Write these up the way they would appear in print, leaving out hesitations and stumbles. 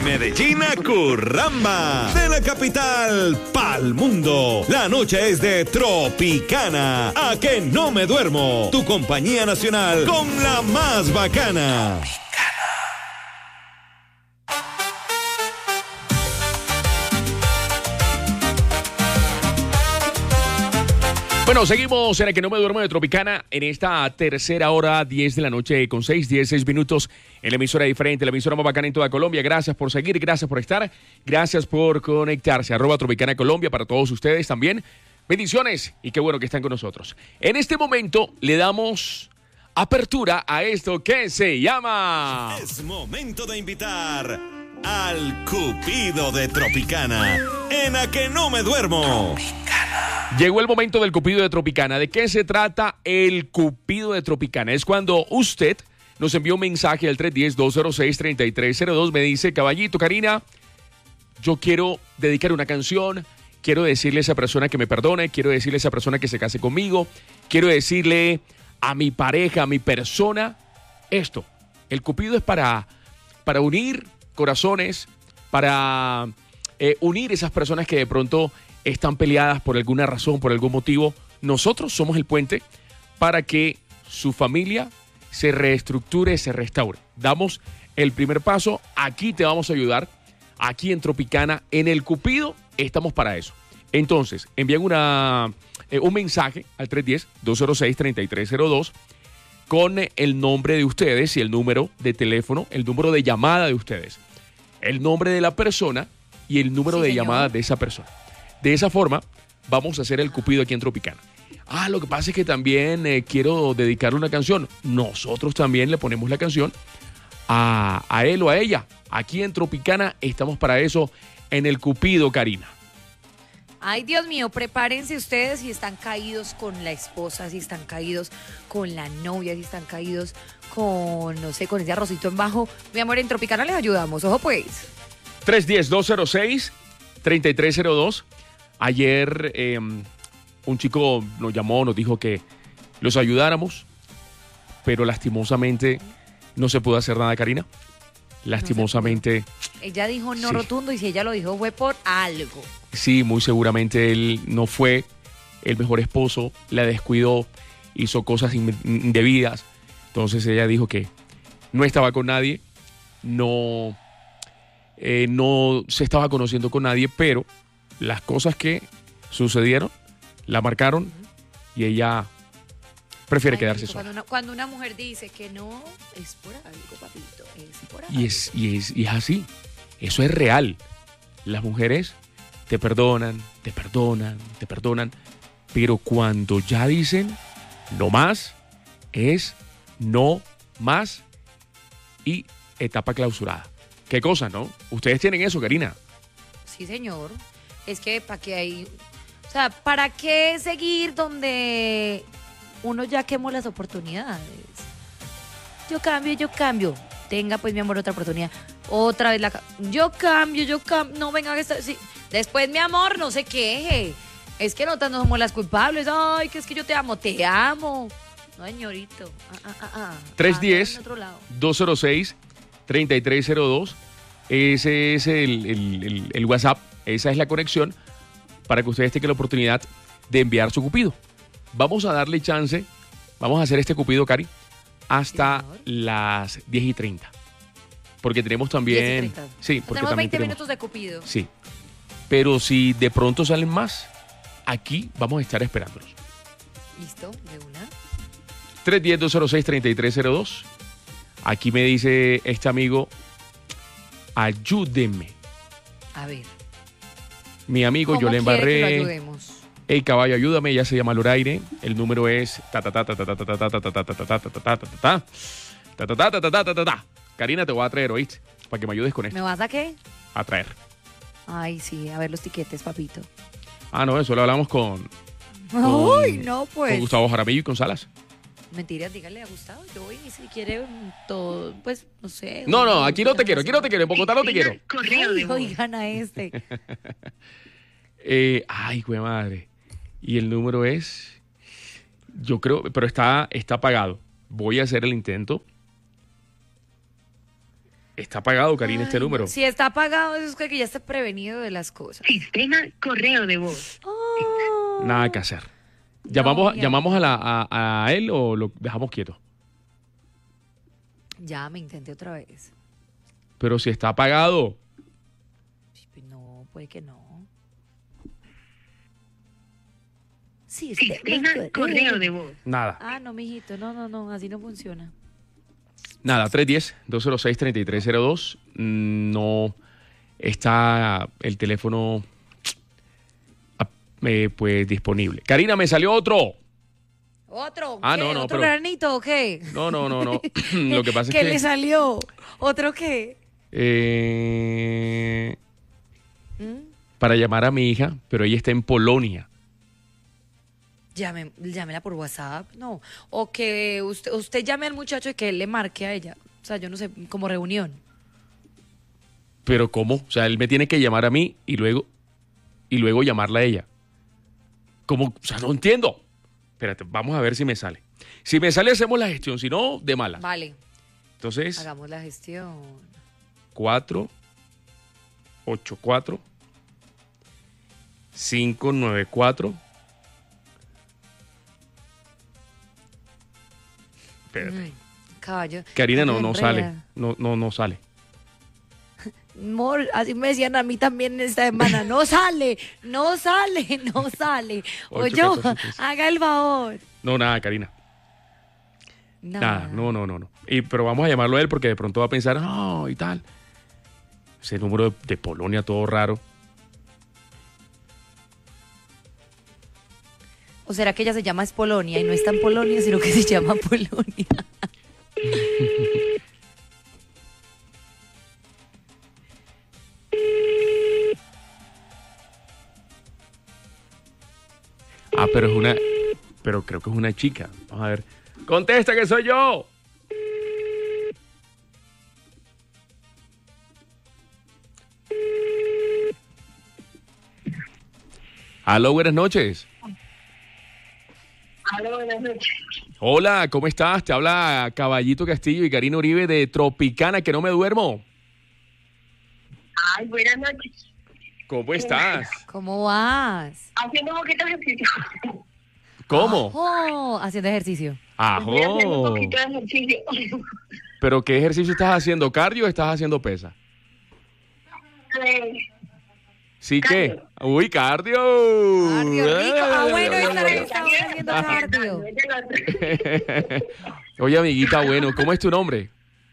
Medellín a Curramba. De la capital pa'l mundo. La noche es de Tropicana. A que no me duermo. Tu compañía nacional con la más bacana. Bueno, seguimos en el que no me duermo de Tropicana en esta tercera hora, 10 de la noche con 6 minutos en la emisora diferente, la emisora más bacana en toda Colombia. Gracias por seguir, gracias por estar, gracias por conectarse. @Tropicana Colombia para todos ustedes también. Bendiciones y qué bueno que están con nosotros. En este momento le damos apertura a esto que se llama... Es momento de invitar al Cupido de Tropicana en A que no me duermo. Llegó el momento del Cupido de Tropicana. ¿De qué se trata el Cupido de Tropicana? Es cuando usted nos envía un mensaje al 310-206-3302. Me dice, caballito, Karina, yo quiero dedicar una canción, quiero decirle a esa persona que me perdone, quiero decirle a esa persona que se case conmigo, quiero decirle a mi pareja, a mi persona, esto. El Cupido es para unir corazones, para unir esas personas que de pronto están peleadas por alguna razón, por algún motivo. Nosotros somos el puente para que su familia se reestructure, se restaure. Damos el primer paso. Aquí te vamos a ayudar. Aquí en Tropicana, en el Cupido, estamos para eso. Entonces, envían un mensaje al 310-206-3302 con el nombre de ustedes y el número de teléfono, el número de llamada de ustedes, el nombre de la persona y el número de llamada de esa persona. De esa forma, vamos a hacer el Cupido aquí en Tropicana. Lo que pasa es que también quiero dedicarle una canción. Nosotros también le ponemos la canción a él o a ella. Aquí en Tropicana estamos para eso en el Cupido, Karina. Ay, Dios mío, prepárense ustedes si están caídos con la esposa, si están caídos con la novia, si están caídos con, no sé, con ese arrocito en bajo. Mi amor, en Tropicana les ayudamos. Ojo pues. 310-206-3302. Ayer un chico nos llamó, nos dijo que los ayudáramos, pero lastimosamente no se pudo hacer nada, Karina. Lastimosamente. Ella dijo no rotundo y si ella lo dijo fue por algo. Sí, muy seguramente él no fue el mejor esposo, la descuidó, hizo cosas indebidas. Entonces ella dijo que no estaba con nadie, no se estaba conociendo con nadie, pero las cosas que sucedieron la marcaron y ella prefiere quedarse sola. Cuando una mujer dice que no, es por algo, papito, es por algo. Y es así, eso es real. Las mujeres te perdonan, pero cuando ya dicen no más, es no más y etapa clausurada. ¿Qué cosa, no? Ustedes tienen eso, Karina. Sí, señor. Es que ¿para qué hay? O sea, ¿para qué seguir donde uno ya quemó las oportunidades? Yo cambio. Tenga, pues, mi amor, otra oportunidad. Otra vez yo cambio. No, venga, sí. Después, mi amor, no se queje. Es que no somos las culpables. Ay, que es que yo te amo. No, señorito. 310-206-3302. Ese es el WhatsApp. Esa es la conexión para que ustedes tengan la oportunidad de enviar su Cupido. Vamos a darle chance. Vamos a hacer este Cupido, Cari, hasta las 10:30. Porque tenemos también... Sí, porque tenemos también 20 minutos de Cupido. Sí. Pero si de pronto salen más, aquí vamos a estar esperándolos. ¿Listo? ¿De una? 310-206-3302. Aquí me dice este amigo, ayúdenme. A ver. Mi amigo, yo le embarré. Que lo ayudemos? El caballo, ayúdame, ella se llama Loraine. El número es Karina, te voy a traer, ¿oíste? Para que me ayudes con esto. ¿Me vas a qué? A traer. Ay, sí, a ver los tiquetes, papito. No, eso lo hablamos con Ay, no, pues. Con Gustavo Jaramillo y con Salas. Mentiras, dígale a Gustavo. Yo voy y si quiere todo, pues, no sé. No, aquí no te quiero. En Bogotá no te quiero. Oigan a este. Ay, güey madre. Y el número es... Yo creo... Pero está apagado. Voy a hacer el intento. Está apagado, Karina, este número. Si está apagado, eso es que ya está prevenido de las cosas. Sistema correo de voz. Oh. Nada que hacer. ¿Llamamos, ya. llamamos a él o lo dejamos quieto? Ya me intenté otra vez. Pero si está apagado. No, puede que no. Sistema correo de voz. Nada. Ah, no, mijito, no, así no funciona. Nada, 310-206-3302. No está el teléfono pues disponible. Karina, me salió otro. ¿Otro? Ah, ¿Qué? no, ¿Otro pero- granito o qué? No. Lo que pasa es ¿Qué que... le salió? ¿Otro qué? ¿Mm? Para llamar a mi hija, pero ella está en Polonia. Llámela por WhatsApp, no. O que usted llame al muchacho y que él le marque a ella. O sea, yo no sé, como reunión. Pero ¿cómo? O sea, él me tiene que llamar a mí y luego llamarla a ella. ¿Cómo? O sea, no entiendo. Espérate, vamos a ver si me sale. Si me sale, hacemos la gestión. Si no, de mala. Vale, Entonces, hagamos la gestión. 484 594. Espérate. Caballo. Karina Ay, no me sale. enreda. No sale. Mor, así me decían a mí también esta semana. No sale. O yo, 814. haga el favor. No, nada, Karina. Nada. Nada, no. Pero vamos a llamarlo a él porque de pronto va a pensar, y tal. Ese número de Polonia todo raro. ¿O será que ella se llama es Polonia y no está en Polonia, sino que se llama Polonia? Pero creo que es una chica. Vamos a ver. Contesta que soy yo. Aló, buenas noches. Aló, buenas noches. Hola, ¿cómo estás? Te habla Caballito Castillo y Karina Uribe de Tropicana, que no me duermo. Ay, buenas noches. ¿Cómo estás? ¿Cómo vas? Haciendo un poquito de ejercicio. ¿Cómo? Oh, haciendo ejercicio. Estoy haciendo un Ajo. poquito de ejercicio. ¿Pero qué ejercicio estás haciendo? ¿Cardio o estás haciendo pesa? ¿Sí qué? Cardio. Uy, cardio. Cardio rico. Ah, bueno, estar en esta hora haciendo cardio. Oye, amiguita, bueno, ¿cómo es tu nombre?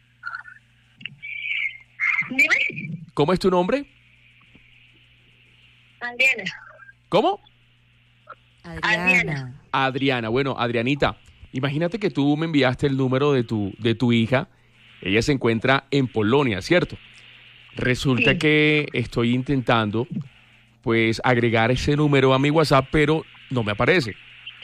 Dime, ¿Cómo es tu nombre? Adriana. ¿Cómo? Adriana. Adriana. Bueno, Adrianita, imagínate que tú me enviaste el número de tu hija. Ella se encuentra en Polonia, ¿cierto? Resulta Sí. que estoy intentando, pues, agregar ese número a mi WhatsApp, pero no me aparece.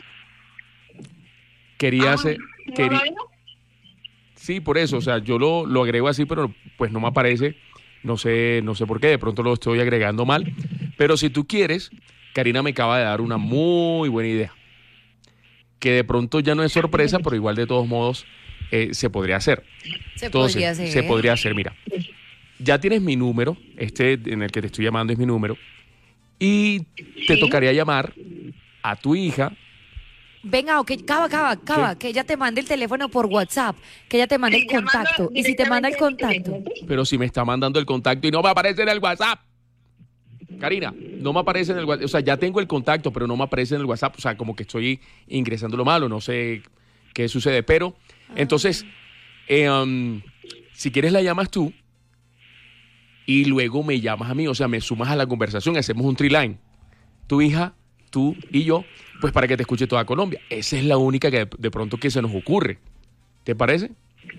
Quería hacer... ¿No quería- lo oigo? Sí, por eso, o sea, yo lo agrego así, pero pues no me aparece. No sé por qué, de pronto lo estoy agregando mal. Pero si tú quieres, Karina me acaba de dar una muy buena idea. Que de pronto ya no es sorpresa, pero igual de todos modos se podría hacer. Se podría hacer. Se podría hacer, mira. Ya tienes mi número, este en el que te estoy llamando es mi número, y te Sí. tocaría llamar a tu hija. Venga, ok, cava, que ella te mande el teléfono por WhatsApp, que ella te mande el Ella manda contacto. Y si te manda el directamente contacto, el teléfono, Pero si me está mandando el contacto y no me aparece en el WhatsApp. Karina, no me aparece en el WhatsApp. O sea, ya tengo el contacto, pero no me aparece en el WhatsApp. O sea, como que estoy ingresando lo malo. No sé qué sucede. Pero, entonces, si quieres la llamas tú y luego me llamas a mí. O sea, me sumas a la conversación. Hacemos un triline. Tu hija, tú y yo, pues para que te escuche toda Colombia. Esa es la única que de pronto que se nos ocurre. ¿Te parece?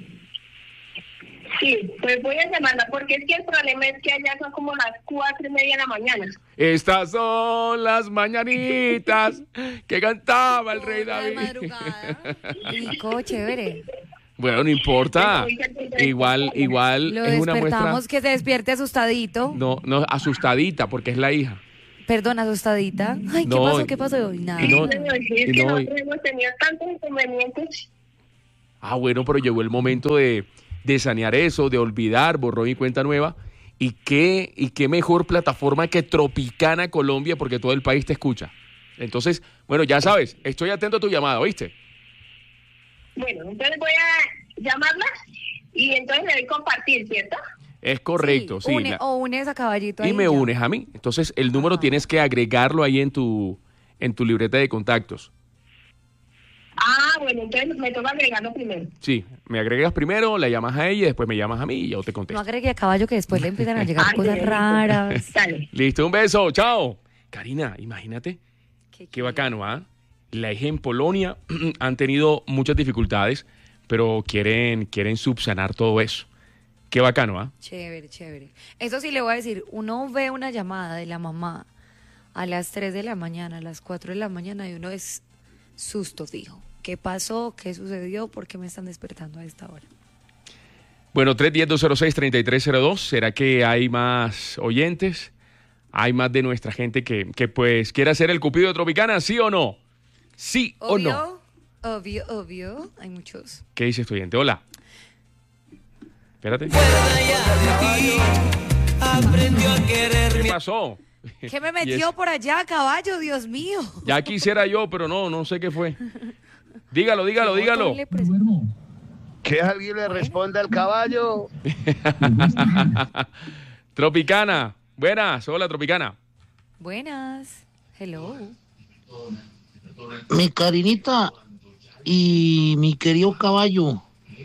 Sí, pues voy a llamarla porque es que el problema es que allá son como las 4:30 de la mañana. Estas son las mañanitas que cantaba el rey Hola, de David. madrugada. Rico, chévere. Bueno, no importa. Igual Lo es una muestra. despertamos que se despierte asustadito. No, asustadita, porque es la hija. Perdón, asustadita. Ay, No, ¿qué pasó? Nada. y no- Es y que no- nosotros hemos tenido tantos inconvenientes. Bueno, pero llegó el momento de de sanear eso, de olvidar, borrón y cuenta nueva. Y qué mejor plataforma que Tropicana Colombia, porque todo el país te escucha. Entonces, bueno, ya sabes, estoy atento a tu llamada, ¿oíste? Bueno, entonces voy a llamarla y entonces le doy compartir, ¿cierto? Es correcto, sí. O unes a Caballito y ahí me ya. unes a mí. Entonces, el número tienes que agregarlo ahí en tu libreta de contactos. Bueno, entonces me toca agregarlo primero. Sí, me agregas primero, la llamas a ella, después me llamas a mí y yo te No contesto. agregue a Caballo que después le empiezan a llegar cosas raras. Dale. Listo, un beso, chao. Karina, imagínate, qué bacano, ¿ah? La eje en Polonia han tenido muchas dificultades, pero quieren subsanar todo eso. Qué bacano, ¿ah? Chévere, chévere. Eso sí le voy a decir, uno ve una llamada de la mamá a las 3 de la mañana, a las 4 de la mañana y uno es susto fijo. ¿Qué pasó? ¿Qué sucedió? ¿Por qué me están despertando a esta hora? Bueno, 310-206-3302. ¿Será que hay más oyentes? ¿Hay más de nuestra gente que pues quiere hacer el cupido de Tropicana? ¿Sí o no? ¿Sí o no? Obvio. Hay muchos. ¿Qué dice este oyente? Hola. Espérate. ¿Qué pasó? ¿Qué me Y metió es- por allá, Caballo? Dios mío. Ya quisiera yo, pero no sé qué fue. Dígalo. Le pres- Que alguien le responda al caballo. Tropicana. Buenas. Hola, Tropicana. Buenas. Hello. Mi Karinita y mi querido caballo.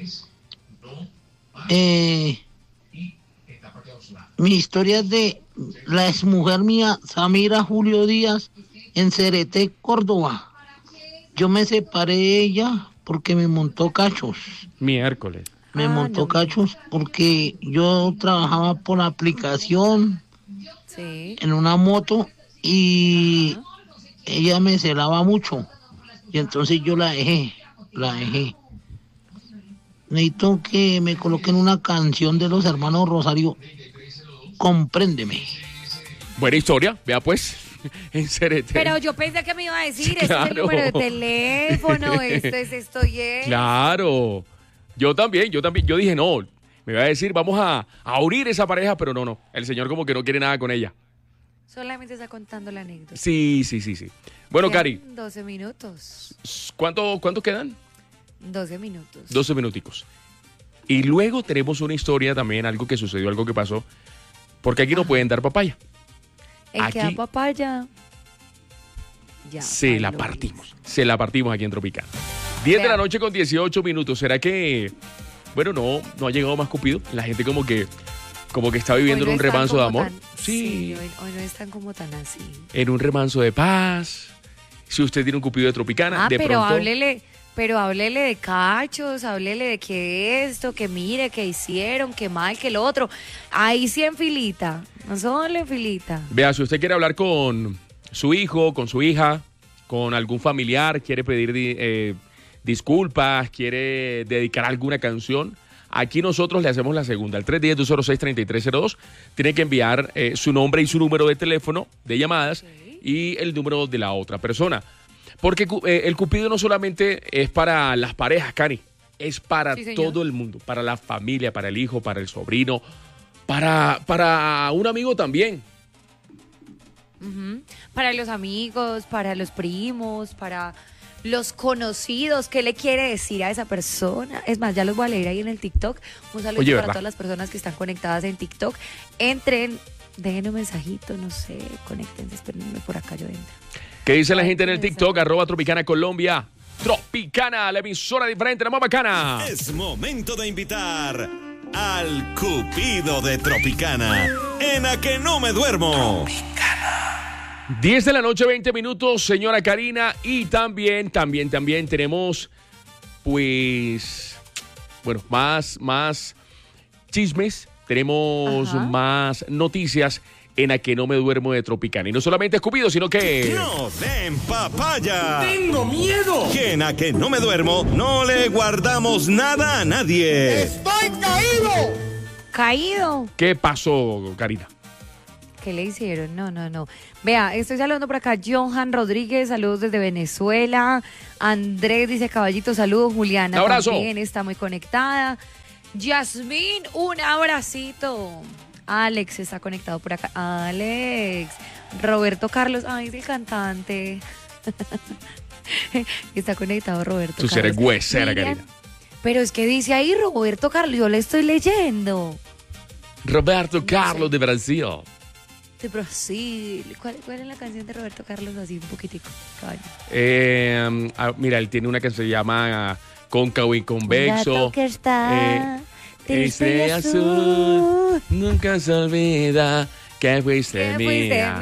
Mi historia es de la exmujer mía, Samira Julio Díaz, en Cereté, Córdoba. Yo me separé de ella porque me montó cachos. Miércoles. Me Ah, montó no. cachos porque yo trabajaba por aplicación Sí. en una moto y ella me celaba mucho. Y entonces yo la dejé. Necesito que me coloquen una canción de los hermanos Rosario. Compréndeme. Buena historia. Vea pues. En Cereté. Pero yo pensé que me iba a decir, Sí, este es el claro. número de teléfono, esto es esto y es. Claro. Yo también. Yo dije, no, me va a decir, vamos a unir esa pareja, pero no. El señor como que no quiere nada con ella. Solamente está contando la anécdota. Sí. Bueno, Quedan Cari, 12 minutos. ¿cuántos quedan? 12 minutos. 12 minuticos. Y luego tenemos una historia también, algo que sucedió, algo que pasó, porque aquí no pueden dar papaya. El que da aquí- papaya. Ya. Se la bailó. partimos aquí en Tropicana. 10 de Vea. la noche con 18 minutos. ¿Será que, bueno, no ha llegado más Cupido? La gente como que está viviendo Hoy no en un están remanso de como amor. tan- Sí, hoy no están como tan así. en un remanso de paz. Si usted tiene un Cupido de Tropicana, de pero pronto... háblele de cachos, háblele de que esto, que mire, que hicieron, que mal, que lo otro. Ahí sí en filita, no solo en filita. Vea, si usted quiere hablar con su hijo, con su hija, con algún familiar, quiere pedir disculpas, quiere dedicar alguna canción, aquí nosotros le hacemos la segunda. Al 310-206-3302 tiene que enviar su nombre y su número de teléfono de llamadas y el número de la otra persona. Porque el Cupido no solamente es para las parejas, Cari, es para Sí, señor. todo el mundo, para la familia, para el hijo, para el sobrino, para un amigo también. Ujú. Para los amigos, para los primos, para los conocidos. ¿Qué le quiere decir a esa persona? Es más, ya los voy a leer ahí en el TikTok. Un saludo Oye, para ¿verdad? todas las personas que están conectadas en TikTok. Entren, dejen un mensajito, no sé, conéctense, espérenme por acá, yo entro. ¿Qué dice la Ay, gente en el qué TikTok? desagradable. @Tropicana Colombia. Tropicana, la emisora diferente, la más bacana. Es momento de invitar al Cupido de Tropicana en A Que No Me Duermo. 10 de la noche, 20 minutos, señora Karina. Y también tenemos, pues, bueno, más chismes. Tenemos Ajá. más noticias en A Que No Me Duermo de Tropicana. Y no solamente es Cupido, sino que... ¡No den papaya! ¡Tengo miedo! Que en A Que No Me Duermo no le guardamos nada a nadie. ¡Caído! ¿Qué pasó, Karina? ¿Qué le hicieron? No. Vea, estoy saludando por acá. Johan Rodríguez, saludos desde Venezuela. Andrés dice Caballito, saludos. Juliana Un abrazo. también está muy conectada. Yasmín, un abracito. Alex está conectado por acá. Alex. Roberto Carlos. Ay, es el cantante. Está conectado Roberto Tú Carlos. eres huesera, Miriam, Karina. pero es que dice ahí Roberto Carlos. Yo le estoy leyendo. Roberto Carlos de Brasil. De Brasil. ¿Cuál es la canción de Roberto Carlos? Así un poquitico, caballo. Mira, él tiene una que se llama Cóncavo y Convexo. Un gato que está triste y Ese azul nunca se olvida que fuiste mía.